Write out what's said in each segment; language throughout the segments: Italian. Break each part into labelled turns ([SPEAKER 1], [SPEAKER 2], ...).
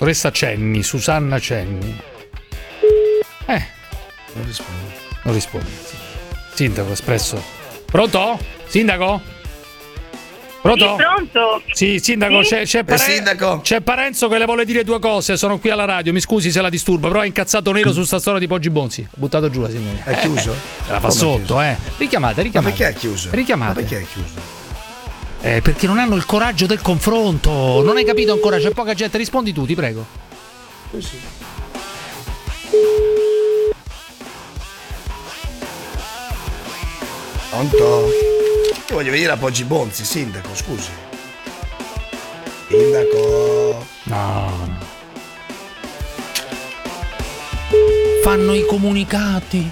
[SPEAKER 1] Dottoressa Cenni, Susanna Cenni. Non risponde. Sindaco Espresso. Pronto? Sindaco? Pronto?
[SPEAKER 2] Sì, pronto?
[SPEAKER 1] Sì, sindaco,
[SPEAKER 2] sì?
[SPEAKER 1] Sindaco. C'è Parenzo che le vuole dire due cose. Sono qui alla radio, mi scusi se la disturbo, però è incazzato nero su sta storia di Poggi Bonzi. Ho buttato giù la signora.
[SPEAKER 3] È chiuso?
[SPEAKER 1] La fa sotto, Richiamate.
[SPEAKER 3] Ma perché è chiuso?
[SPEAKER 1] Richiamate.
[SPEAKER 3] Ma perché è chiuso?
[SPEAKER 1] Perché non hanno il coraggio del confronto. Non hai capito ancora, c'è poca gente. Rispondi tu, ti prego.
[SPEAKER 3] Sì. Pronto? Io voglio venire a Poggi Bonzi, sindaco, scusi. Sindaco.
[SPEAKER 1] No. Fanno i comunicati,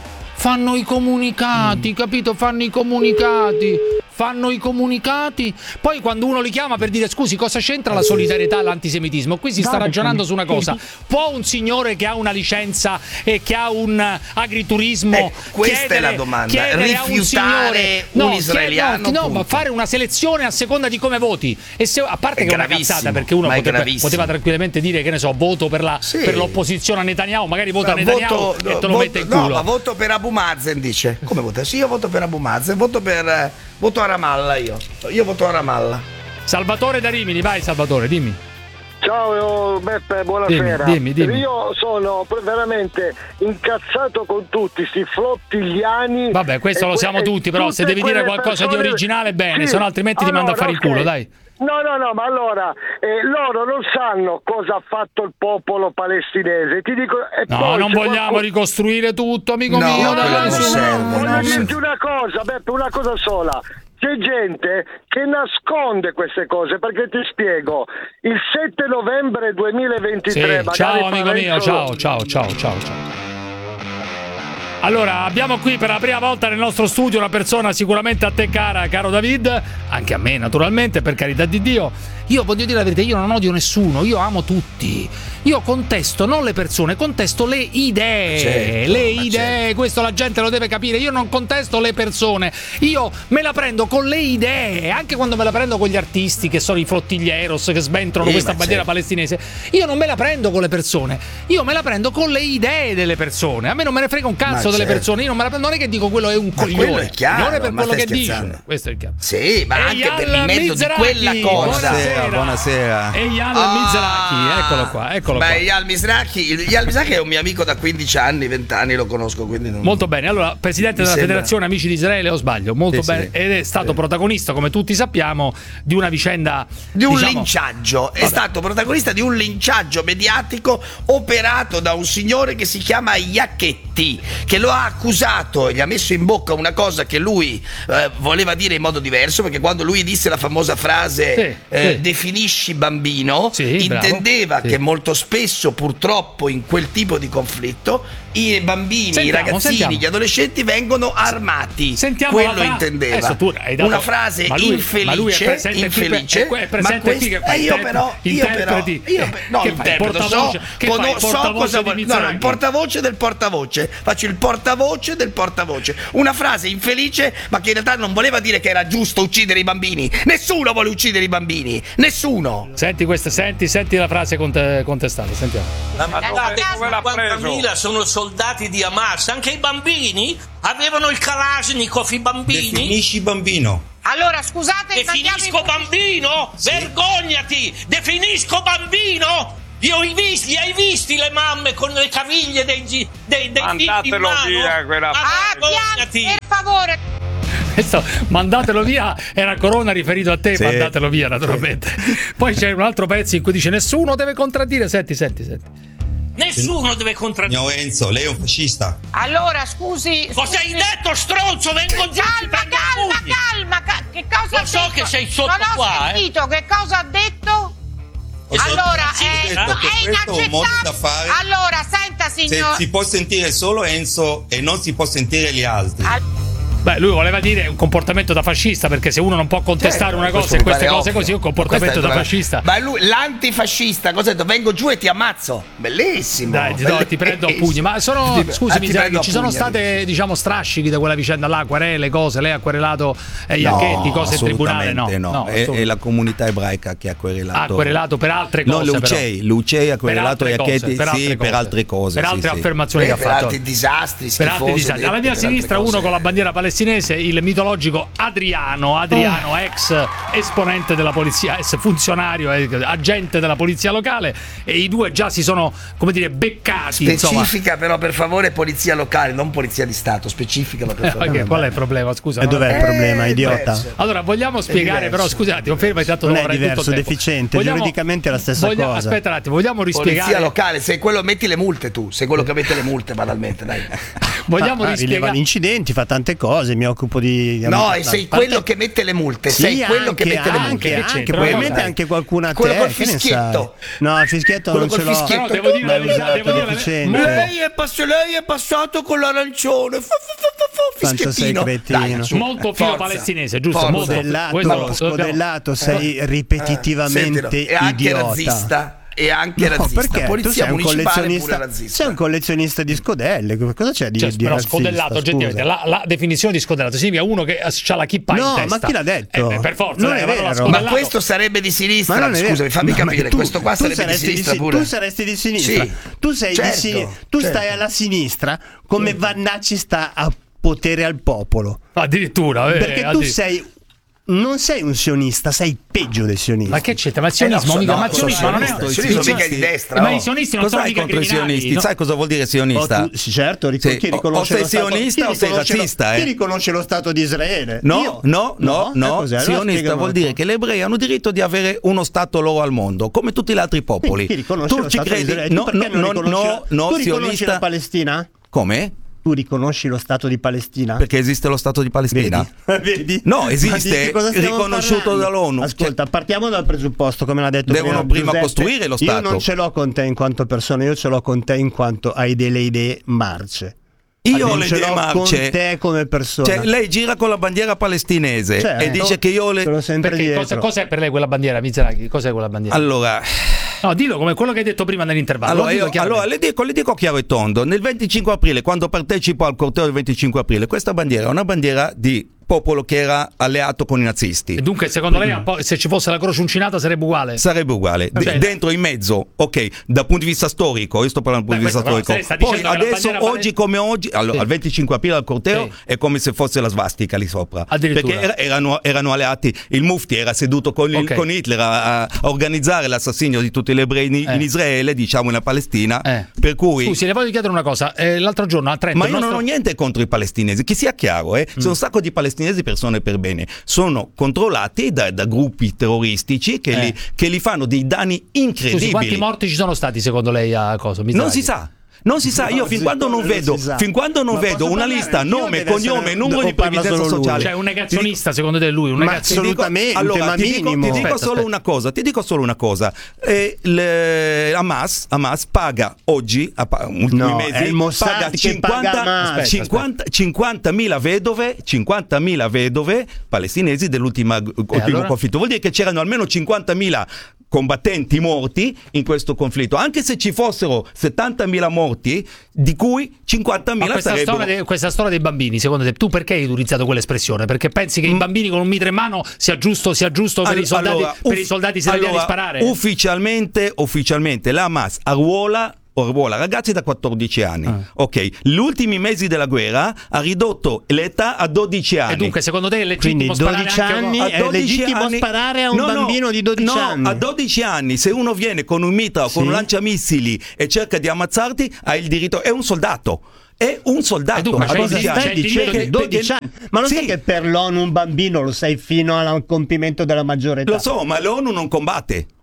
[SPEAKER 1] capito? Fanno i comunicati. Poi quando uno li chiama per dire scusi, cosa c'entra la solidarietà e l'antisemitismo? Qui si sta ragionando su una cosa. Può un signore che ha una licenza e che ha un agriturismo
[SPEAKER 3] questa è la domanda. Rifiutare un israeliano?
[SPEAKER 1] No, ma fare una selezione a seconda di come voti. E se, a parte che è una cazzata, perché uno poteva tranquillamente dire, che ne so, voto per l'opposizione a Netanyahu, magari vota Netanyahu e te lo mette in culo.
[SPEAKER 3] No, ma voto per Abu Mazen, dice. Come vota? Sì, io voto per Abu Mazen, voto a Ramallah io voto a Ramallah.
[SPEAKER 1] Salvatore da Rimini, vai Salvatore, dimmi.
[SPEAKER 4] Ciao Beppe, buonasera.
[SPEAKER 1] Dimmi.
[SPEAKER 4] Io sono veramente incazzato con tutti sti flottigliani.
[SPEAKER 1] Vabbè, questo lo siamo tutti, però se devi dire qualcosa di originale bene, se no altrimenti ti mando a fare il culo, dai.
[SPEAKER 4] No, ma allora loro non sanno cosa ha fatto il popolo palestinese. Ti dico,
[SPEAKER 1] no, non vogliamo ricostruire tutto, amico mio.
[SPEAKER 4] Voglio dirti una cosa, Beppe, una cosa sola. C'è gente che nasconde queste cose, perché ti spiego. Il 7 novembre 2023
[SPEAKER 1] ciao amico mio, ciao. Allora, abbiamo qui per la prima volta nel nostro studio una persona sicuramente a te cara, caro David, anche a me naturalmente, per carità di Dio. Io voglio dire la verità, io non odio nessuno, io amo tutti. Io contesto non le persone, contesto le idee. Certo. Questo la gente lo deve capire. Io non contesto le persone, io me la prendo con le idee, anche quando me la prendo con gli artisti che sono i flottiglieros che sventolano questa bandiera palestinese. Io non me la prendo con le persone, io me la prendo con le idee delle persone. A me non me ne frega un cazzo delle persone, io non me la prendo, non è che dico quello è un coglione,
[SPEAKER 3] quello è chiaro,
[SPEAKER 1] non è per quello che
[SPEAKER 3] scherzando.
[SPEAKER 1] dice. Questo è chiaro.
[SPEAKER 3] Sì, ma anche per il mezzo di quella cosa.
[SPEAKER 5] Buonasera.
[SPEAKER 1] Eyal Mizrachi, eccolo qua.
[SPEAKER 3] Eyal Mizrachi è un mio amico da 15 anni, 20 anni lo conosco, quindi non...
[SPEAKER 1] Molto bene. Allora, presidente della Federazione Amici di Israele, o sbaglio? Molto bene. Ed è stato protagonista, come tutti sappiamo, di una vicenda
[SPEAKER 3] di un linciaggio. È stato protagonista di un linciaggio mediatico operato da un signore che si chiama Iacchetti, che lo ha accusato e gli ha messo in bocca una cosa che lui voleva dire in modo diverso, perché quando lui disse la famosa frase definisci bambino, intendeva che molto spesso purtroppo in quel tipo di conflitto i bambini, i ragazzini, gli adolescenti vengono armati. Quello intendeva. Una frase infelice.
[SPEAKER 1] Ma lui è presente qui che
[SPEAKER 3] io però so cosa vuol dire. No, il portavoce del portavoce. Faccio il portavoce del portavoce. Una frase infelice, ma che in realtà non voleva dire che era giusto uccidere i bambini. Nessuno vuole uccidere i bambini. Nessuno.
[SPEAKER 1] Senti la frase contestata. Sentiamo.
[SPEAKER 6] Guardate, 50.000 sono soldati di Hamas. Anche i bambini avevano il Kalashnikov, i bambini.
[SPEAKER 5] Definisci bambino.
[SPEAKER 7] Allora, scusate,
[SPEAKER 6] definisco bambino? Sì. Vergognati! Definisco bambino? Li hai visti le mamme con le caviglie dei figli in mano?
[SPEAKER 8] Via quella
[SPEAKER 6] vergognati!
[SPEAKER 7] Per favore.
[SPEAKER 1] Questo, mandatelo via, era Corona riferito a te, mandatelo via naturalmente. Poi c'è un altro pezzo in cui dice nessuno deve contraddire. Senti.
[SPEAKER 6] Nessuno deve contraddire.
[SPEAKER 5] Signor Enzo, lei è un fascista.
[SPEAKER 7] Allora, scusi.
[SPEAKER 6] Cosa hai detto, stronzo? Vengo giù.
[SPEAKER 7] Calma. Che cosa ha detto?
[SPEAKER 6] So che sei sotto
[SPEAKER 7] non ho sentito. Che cosa ha detto? Allora, è
[SPEAKER 5] questo è un modo da fare.
[SPEAKER 7] Allora, senta, signor.
[SPEAKER 5] Si può sentire solo Enzo e non si può sentire gli altri.
[SPEAKER 1] Beh, lui voleva dire un comportamento da fascista, perché se uno non può contestare una cosa e queste cose così, è un comportamento da fascista.
[SPEAKER 3] Ma lui, l'antifascista, cosa ha detto? Vengo giù e ti ammazzo. Bellissimo.
[SPEAKER 1] Dai, ti prendo a pugni. Ma scusami, ci sono state, diciamo, strascichi da quella vicenda là, querele, cose. Lei ha querelato Iacchetti, cose in tribunale? No.
[SPEAKER 2] È la comunità ebraica che ha querelato.
[SPEAKER 1] Ha querelato per altre cose.
[SPEAKER 2] No, Lucei ha querelato Iacchetti per altre cose.
[SPEAKER 1] Per altre affermazioni che ha fatto.
[SPEAKER 3] Per altri disastri schifosi.
[SPEAKER 1] Alla mia sinistra uno con la bandiera palestinese, il mitologico Adriano, ex esponente della polizia, ex funzionario, agente della polizia locale, e i due già si sono, come dire, beccati.
[SPEAKER 3] Specifica però per favore polizia locale, non polizia di Stato, specificalo per favore.
[SPEAKER 1] Qual è il problema? Scusa.
[SPEAKER 8] E dov'è il problema, idiota?
[SPEAKER 1] Allora, vogliamo spiegare però, scusate, fermati, tanto
[SPEAKER 8] non è diverso, deficiente, giuridicamente è la stessa cosa.
[SPEAKER 1] Aspetta un attimo, vogliamo rispiegare.
[SPEAKER 3] Polizia locale, sei quello, metti le multe tu, sei quello che mette le multe banalmente, dai.
[SPEAKER 1] Vogliamo rispiegare.
[SPEAKER 8] Rileva gli incidenti, fa tante cose, mi occupo di...
[SPEAKER 3] No, e sei quello che mette le multe, sei quello che mette le multe.
[SPEAKER 8] Anche probabilmente anche qualcuna a te.
[SPEAKER 3] Quello col fischietto.
[SPEAKER 8] No, il fischietto non ce l'ho.
[SPEAKER 3] Però
[SPEAKER 1] devo dire,
[SPEAKER 3] lei è passato con l'arancione.
[SPEAKER 8] Tanto sei cretino.
[SPEAKER 1] Molto filo palestinese, giusto?
[SPEAKER 8] Scodellato, sei ripetitivamente idiota.
[SPEAKER 3] E anche razzista.
[SPEAKER 8] Perché
[SPEAKER 3] polizia
[SPEAKER 8] tu sei
[SPEAKER 3] municipale pure razzista.
[SPEAKER 8] Sei un collezionista di scodelle. Cosa c'è di
[SPEAKER 1] però
[SPEAKER 8] razzista,
[SPEAKER 1] scodellato, oggettivamente la definizione di scodellato significa uno che ha la chippa in testa.
[SPEAKER 8] No, ma chi l'ha detto?
[SPEAKER 1] Per forza,
[SPEAKER 8] non è vero.
[SPEAKER 3] Ma questo sarebbe di sinistra. Scusami, fammi capire. Questo qua sarebbe di sinistra pure.
[SPEAKER 8] Tu saresti di sinistra.
[SPEAKER 3] Sì,
[SPEAKER 8] tu sei di sinistra. Tu stai alla sinistra come Vannacci sta a potere al popolo.
[SPEAKER 1] Addirittura.
[SPEAKER 8] Perché tu non sei un sionista, sei peggio del sionista.
[SPEAKER 1] Ma che c'entra? Ma il sionismo mica non è
[SPEAKER 3] il sionismo mica di destra.
[SPEAKER 1] Ma i sionisti non sono mica
[SPEAKER 2] contro i sionisti.
[SPEAKER 1] no?
[SPEAKER 2] Sai cosa vuol dire sionista?
[SPEAKER 8] Certo, chi riconosce
[SPEAKER 2] o sei sionista o sei razzista.
[SPEAKER 8] Chi riconosce lo Stato di Israele?
[SPEAKER 2] No. Sionista vuol dire che gli ebrei hanno diritto di avere uno Stato loro al mondo, come tutti gli altri popoli.
[SPEAKER 8] Chi riconosce lo Stato di Israele?
[SPEAKER 2] No,
[SPEAKER 8] tu riconosci la Palestina?
[SPEAKER 2] Come?
[SPEAKER 8] Tu riconosci lo Stato di Palestina?
[SPEAKER 2] Perché esiste lo Stato di Palestina?
[SPEAKER 8] Vedi?
[SPEAKER 2] No, esiste, riconosciuto dall'ONU.
[SPEAKER 8] Ascolta, partiamo dal presupposto, come l'ha detto
[SPEAKER 2] devono prima costruire lo Stato.
[SPEAKER 8] Io non ce l'ho con te in quanto persona, io ce l'ho con te in quanto hai delle idee marce.
[SPEAKER 2] Io
[SPEAKER 8] non
[SPEAKER 2] le
[SPEAKER 8] ce
[SPEAKER 2] idee
[SPEAKER 8] l'ho
[SPEAKER 2] marce
[SPEAKER 8] con te come persona.
[SPEAKER 2] Cioè, lei gira con la bandiera palestinese e dice che io le...
[SPEAKER 1] Perché cos'è per lei quella bandiera, Mizrachi? Cos'è quella bandiera?
[SPEAKER 2] Allora...
[SPEAKER 1] No, dillo come quello che hai detto prima nell'intervallo.
[SPEAKER 2] Allora le dico chiaro e tondo. Nel 25 aprile, quando partecipo al corteo del 25 aprile, questa bandiera è una bandiera di popolo che era alleato con i nazisti.
[SPEAKER 1] E dunque, secondo lei, se ci fosse la croce uncinata sarebbe uguale?
[SPEAKER 2] Sarebbe uguale. Dentro, in mezzo, ok, dal punto di vista storico, io sto parlando dal punto di vista storico. Poi adesso, oggi come oggi, allora, al 25 aprile al corteo è come se fosse la svastica lì sopra. Perché erano alleati. Il Mufti era seduto con Hitler a organizzare l'assassinio di tutti gli ebrei in Israele, diciamo nella Palestina. Per cui...
[SPEAKER 1] Scusi, le voglio chiedere una cosa. L'altro giorno a Trento...
[SPEAKER 2] Ma io non ho niente contro i palestinesi, che sia chiaro, sono un sacco di palestinesi, persone per bene, sono controllati da gruppi terroristici che li fanno dei danni incredibili.
[SPEAKER 1] Scusi, quanti morti ci sono stati secondo lei a cosa?
[SPEAKER 2] Non si sa. Non si sa, io fin quando non vedo una lista, nome, cognome, numero di previdenza sociale.
[SPEAKER 1] Cioè un negazionista secondo te lui?
[SPEAKER 8] Ma assolutamente,
[SPEAKER 2] allora, ti dico solo una cosa. Hamas paga oggi, ultimi mesi, paga 50.000 vedove palestinesi dell'ultimo conflitto. Vuol dire che c'erano almeno 50.000 combattenti morti in questo conflitto, anche se ci fossero 70.000 morti, di cui 50.000 sarebbero...
[SPEAKER 1] Questa storia dei bambini, secondo te, tu perché hai utilizzato quell'espressione? Perché pensi che i bambini con un mitra in mano sia giusto per i soldati israeliani sparare?
[SPEAKER 2] Ufficialmente la Hamas arruola ragazzi da 14 anni. Ok, gli ultimi mesi della guerra ha ridotto l'età a 12 anni.
[SPEAKER 1] E dunque secondo te è legittimo
[SPEAKER 8] sparare a un bambino di 12 anni?
[SPEAKER 2] No, a 12 anni se uno viene con un mitra o con un lanciamissili e cerca di ammazzarti, ha il diritto, è un soldato. È un soldato.
[SPEAKER 8] Ma cosa stai dicendo? 12 anni? Ma non sai che per l'ONU un bambino lo sei fino al compimento della maggiore età?
[SPEAKER 2] Lo so, ma l'ONU non combatte.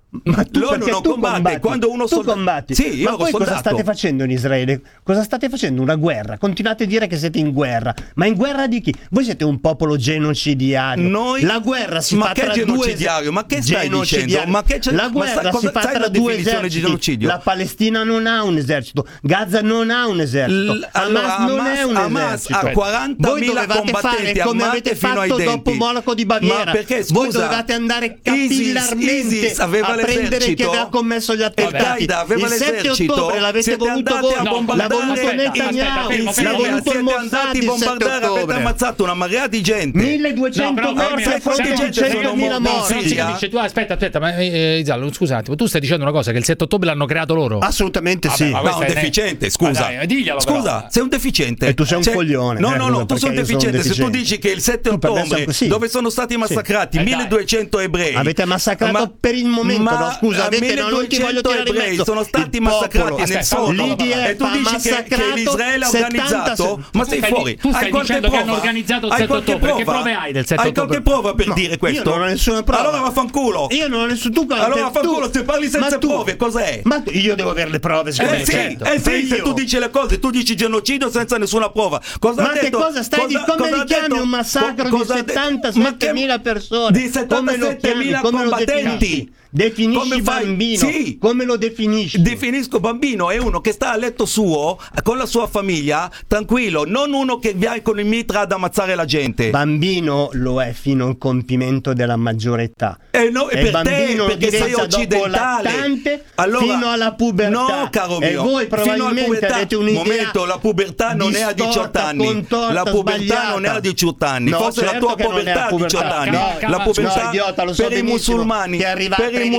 [SPEAKER 8] Ma tu,
[SPEAKER 2] l'ONU non combatte quando uno
[SPEAKER 8] combatti.
[SPEAKER 2] Sì, io
[SPEAKER 8] ma voi cosa state facendo in Israele? Cosa state facendo? Una guerra. Continuate a dire che siete in guerra. Ma in guerra di chi? Voi siete un popolo genocidiario. La guerra si fa tra
[SPEAKER 2] genocidiario? Ma che stai dicendo? Ma che
[SPEAKER 8] la guerra si fa tra due eserciti. La Palestina non ha un esercito. Gaza non ha un esercito. Hamas non è un esercito.
[SPEAKER 2] Ha 40.000 combattenti
[SPEAKER 8] come avete
[SPEAKER 2] fino ai
[SPEAKER 8] fatto
[SPEAKER 2] denti.
[SPEAKER 8] dopo Monaco di Baviera.
[SPEAKER 2] Ma perché, scusa,
[SPEAKER 8] voi dovevate andare capillarmente a prendere chi aveva commesso gli attentati. Il 7 ottobre l'avete voluto voi, l'ha voluto Netanyahu, l'ha voluto il Mossad il 7 ottobre.
[SPEAKER 2] Avete ammazzato una marea di gente.
[SPEAKER 8] 1200 morti e 400.000 morti.
[SPEAKER 1] Aspetta, ma Isallo, scusa un attimo, tu stai dicendo una cosa che il 7 ottobre l'hanno creato loro?
[SPEAKER 8] Assolutamente sì.
[SPEAKER 2] Ma un deficiente, scusa. Scusa, sei un deficiente.
[SPEAKER 8] E tu sei un coglione.
[SPEAKER 2] No, tu sei un deficiente. Se tu dici che il 7 ottobre, dove sono stati massacrati 1200 ebrei.
[SPEAKER 8] Avete massacrato per il momento, no, scusa, non ti voglio tirare in mezzo.
[SPEAKER 2] Sono stati massacrati nel solo. E tu dici che l'Israele ha organizzato? Ma sei fuori.
[SPEAKER 1] Tu stai dicendo che hanno organizzato il 7 ottobre. Che prove hai del 7 ottobre?
[SPEAKER 2] Hai qualche prova per dire questo?
[SPEAKER 8] Io non ho nessuna prova.
[SPEAKER 2] Allora vaffanculo.
[SPEAKER 8] Io non ho nessun
[SPEAKER 2] allora vaffanculo, se parli senza prove, cos'è?
[SPEAKER 8] Ma io devo avere le prove,
[SPEAKER 2] sì, se tu dici le cose, tu dici genocidio senza nessuna prova.
[SPEAKER 8] Ma che cosa stai dicendo? Come li chiami un massacro di 77.000 persone?
[SPEAKER 2] Di 77.000 combattenti.
[SPEAKER 8] Definisci bambino?
[SPEAKER 2] Sì.
[SPEAKER 8] Come lo definisci?
[SPEAKER 2] Definisco bambino è uno che sta a letto suo con la sua famiglia, tranquillo, non uno che viene con il mitra ad ammazzare la gente.
[SPEAKER 8] Bambino lo è fino al compimento della maggiore età.
[SPEAKER 2] No, e per bambino te, perché sei occidentale.
[SPEAKER 8] Allora, fino alla pubertà.
[SPEAKER 2] No, caro mio.
[SPEAKER 8] E voi probabilmente avete un'idea.
[SPEAKER 2] Momento, la pubertà non è a 18 anni. La pubertà non è a 18 anni.
[SPEAKER 8] No,
[SPEAKER 2] forse
[SPEAKER 8] certo
[SPEAKER 2] la tua povertà a 18 anni. La povertà per i musulmani. Per i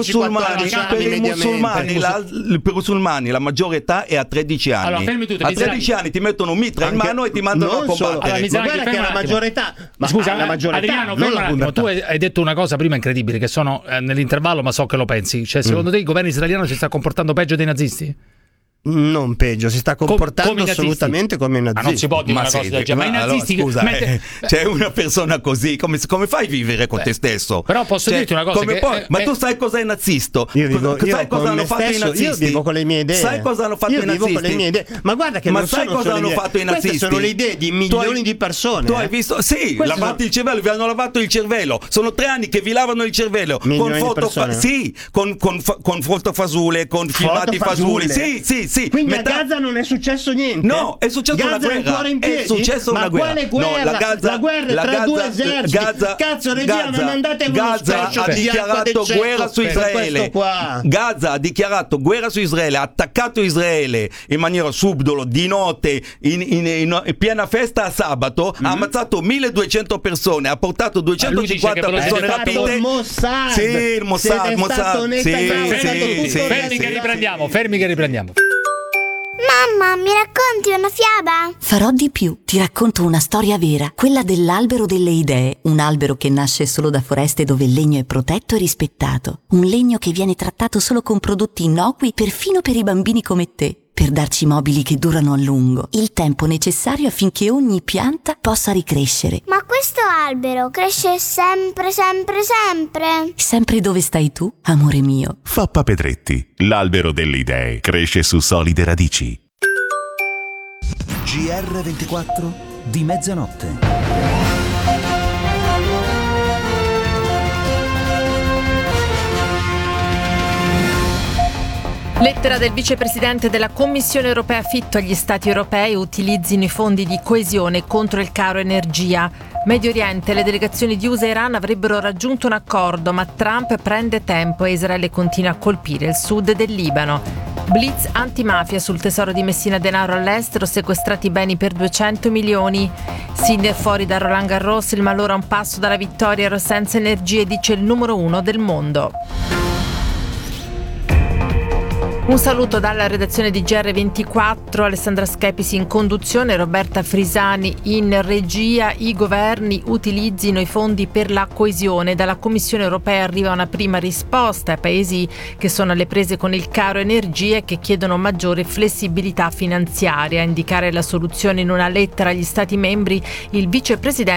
[SPEAKER 2] musulmani la maggiore età è a 13 anni.
[SPEAKER 1] Allora,
[SPEAKER 2] a 13 anni ti mettono un mitra in mano e ti mandano a combattere.
[SPEAKER 8] Ma guarda che è la maggiore età. Ma
[SPEAKER 1] scusa,
[SPEAKER 8] la maggiore
[SPEAKER 1] Adriano,
[SPEAKER 8] età,
[SPEAKER 1] tu hai detto una cosa prima incredibile, che sono nell'intervallo, ma so che lo pensi. Cioè, secondo te il governo israeliano si sta comportando peggio dei nazisti?
[SPEAKER 8] Non peggio, si sta comportando assolutamente come i nazisti.
[SPEAKER 1] Ma non si può dire una cosa del genere. Ma i nazisti,
[SPEAKER 2] allora, scusa, c'è una persona così, come fai a vivere con te stesso?
[SPEAKER 1] Però posso dirti una cosa
[SPEAKER 2] ma tu sai cos'è il nazista?
[SPEAKER 8] Sai cosa hanno fatto i nazisti? Io vivo con le mie idee.
[SPEAKER 2] Sai cosa hanno fatto i nazisti?
[SPEAKER 8] Vivo con le mie idee. Ma guarda che non
[SPEAKER 2] sai cosa hanno fatto i nazisti?
[SPEAKER 8] Queste sono le idee di milioni di persone.
[SPEAKER 2] Tu hai visto? Sì, lavati il cervello, vi hanno lavato il cervello. Sono 3 anni che vi lavano il cervello con foto con foto fasule, con filmati fasuli. Sì.
[SPEAKER 8] Quindi a Gaza non è successo niente.
[SPEAKER 2] No, è successa una guerra.
[SPEAKER 8] Gaza è ancora in piedi?
[SPEAKER 2] È successa una guerra.
[SPEAKER 8] Ma quale guerra? La guerra è tra due eserciti. Cazzo, regia, ma mandate
[SPEAKER 2] Gaza ha dichiarato guerra su Israele. Gaza ha dichiarato guerra su Israele, ha attaccato Israele in maniera subdolo, di notte, in piena festa a sabato, ha ammazzato 1200 persone, ha portato 250 persone rapite.
[SPEAKER 8] Sì, il Mossad.
[SPEAKER 1] Fermi che riprendiamo.
[SPEAKER 9] Mamma, mi racconti una fiaba?
[SPEAKER 10] Farò di più. Ti racconto una storia vera, quella dell'albero delle idee, un albero che nasce solo da foreste dove il legno è protetto e rispettato, un legno che viene trattato solo con prodotti innocui perfino per i bambini come te, per darci mobili che durano a lungo, il tempo necessario affinché ogni pianta possa ricrescere.
[SPEAKER 9] Ma questo albero cresce sempre?
[SPEAKER 10] Sempre dove stai tu, amore mio.
[SPEAKER 11] Fappa Pedretti, l'albero delle idee, cresce su solide radici.
[SPEAKER 12] GR24 di mezzanotte.
[SPEAKER 13] Lettera del vicepresidente della Commissione europea Fitto agli Stati europei: utilizzino i fondi di coesione contro il caro energia. Medio Oriente, le delegazioni di USA e Iran avrebbero raggiunto un accordo, ma Trump prende tempo e Israele continua a colpire il sud del Libano. Blitz antimafia sul tesoro di Messina Denaro all'estero, sequestrati beni per 200 milioni. Sinner fuori da Roland Garros, il Maloro a un passo dalla vittoria, senza energie, dice il numero 1 del mondo. Un saluto dalla redazione di GR24, Alessandra Schepisi in conduzione, Roberta Frisani in regia. I governi utilizzino i fondi per la coesione. Dalla Commissione europea arriva una prima risposta ai paesi che sono alle prese con il caro energie e che chiedono maggiore flessibilità finanziaria. A indicare la soluzione in una lettera agli Stati membri il vicepresidente